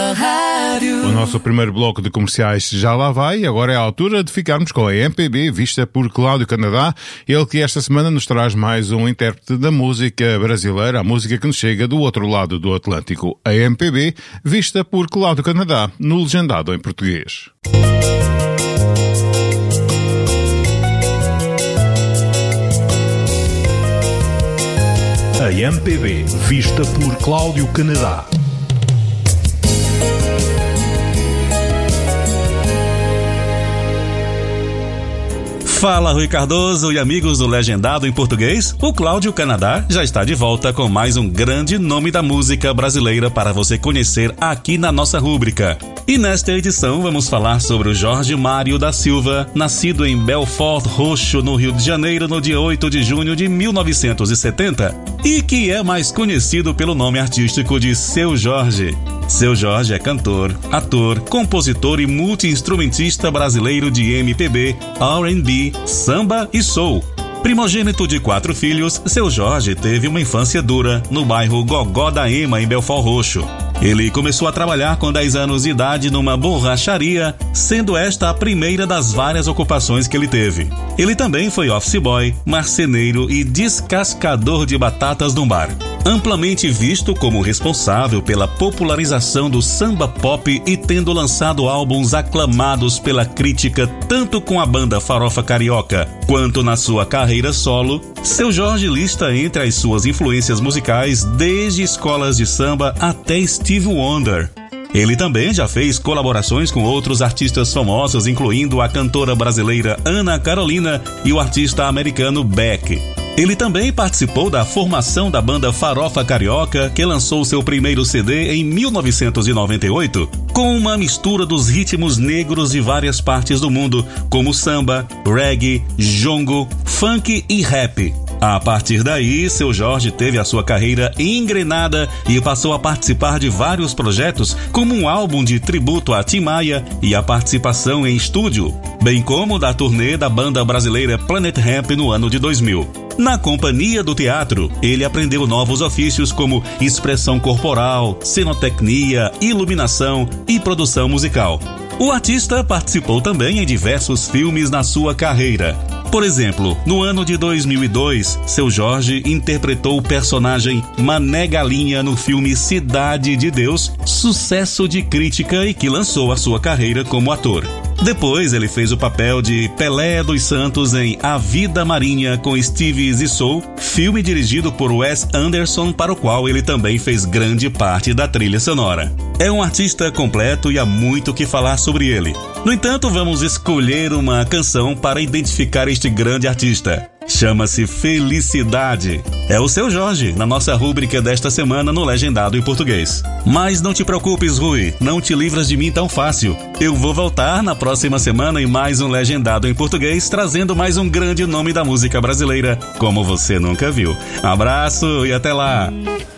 sua rádio. O nosso primeiro bloco de comerciais já lá vai e agora é a altura de ficarmos com a MPB, vista por Cláudio Canadá. Ele que esta semana nos traz mais um intérprete da música brasileira, a música que nos chega do outro lado do Atlântico. A MPB, vista por Cláudio Canadá, no Legendado em Português. A MPB, vista por Cláudio Canadá. Fala, Rui Cardoso e amigos do Legendado em Português. O Cláudio Canadá já está de volta com mais um grande nome da música brasileira para você conhecer aqui na nossa rúbrica. E nesta edição vamos falar sobre o Jorge Mário da Silva, nascido em Belfort Roxo, no Rio de Janeiro, no dia 8 de junho de 1970, e que é mais conhecido pelo nome artístico de Seu Jorge. Seu Jorge é cantor, ator, compositor e multi-instrumentista brasileiro de MPB, R&B, samba e soul. Primogênito de 4 filhos, Seu Jorge teve uma infância dura no bairro Gogó da Ema, em Belfort Roxo. Ele começou a trabalhar com 10 anos de idade numa borracharia, sendo esta a primeira das várias ocupações que ele teve. Ele também foi office boy, marceneiro e descascador de batatas num bar. Amplamente visto como responsável pela popularização do samba pop e tendo lançado álbuns aclamados pela crítica tanto com a banda Farofa Carioca quanto na sua carreira solo, Seu Jorge lista entre as suas influências musicais desde escolas de samba até Stevie Wonder. Ele também já fez colaborações com outros artistas famosos, incluindo a cantora brasileira Ana Carolina e o artista americano Beck. Ele também participou da formação da banda Farofa Carioca, que lançou seu primeiro CD em 1998, com uma mistura dos ritmos negros de várias partes do mundo, como samba, reggae, jongo, funk e rap. A partir daí, Seu Jorge teve a sua carreira engrenada e passou a participar de vários projetos, como um álbum de tributo a Tim Maia e a participação em estúdio, bem como da turnê da banda brasileira Planet Hemp no ano de 2000. Na companhia do teatro, ele aprendeu novos ofícios como expressão corporal, cenotecnia, iluminação e produção musical. O artista participou também em diversos filmes na sua carreira. Por exemplo, no ano de 2002, Seu Jorge interpretou o personagem Mané Galinha no filme Cidade de Deus, sucesso de crítica e que lançou a sua carreira como ator. Depois ele fez o papel de Pelé dos Santos em A Vida Marinha com Steve Zissou, filme dirigido por Wes Anderson, para o qual ele também fez grande parte da trilha sonora. É um artista completo e há muito o que falar sobre ele. No entanto, vamos escolher uma canção para identificar este grande artista. Chama-se Felicidade. É o Seu Jorge, na nossa rúbrica desta semana no Legendado em Português. Mas não te preocupes, Rui, não te livras de mim tão fácil. Eu vou voltar na próxima semana em mais um Legendado em Português, trazendo mais um grande nome da música brasileira, como você nunca viu. Abraço e até lá!